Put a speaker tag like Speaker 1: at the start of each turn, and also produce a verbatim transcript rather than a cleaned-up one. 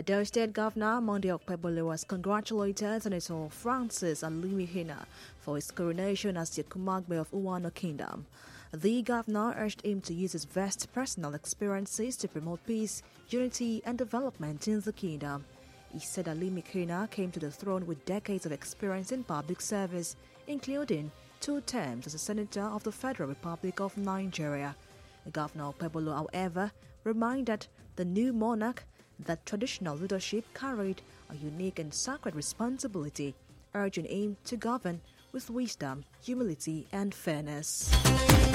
Speaker 1: Edo State Governor Monday Okpebolo was congratulated Senator Francis Alimihina for his coronation as the Kumagbe of Uwano Kingdom. The governor urged him to use his vast personal experiences to promote peace, unity, and development in the kingdom. He said Alimihina came to the throne with decades of experience in public service, including two terms as a senator of the Federal Republic of Nigeria. Governor Okpebolo, however, reminded the new monarch that traditional leadership carried a unique and sacred responsibility, urging him to govern with wisdom, humility, and fairness.